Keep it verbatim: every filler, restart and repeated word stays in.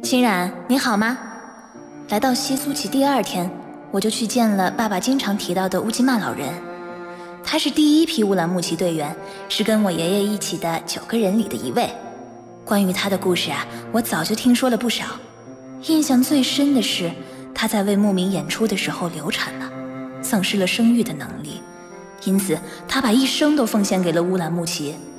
欣然，你好吗？来到西苏旗第二天，我就去见了爸爸经常提到的乌吉玛老人。他是第一批乌兰牧骑队员，是跟我爷爷一起的九个人里的一位。关于他的故事啊，我早就听说了不少。印象最深的是，他在为牧民演出的时候流产了，丧失了生育的能力，因此他把一生都奉献给了乌兰牧骑，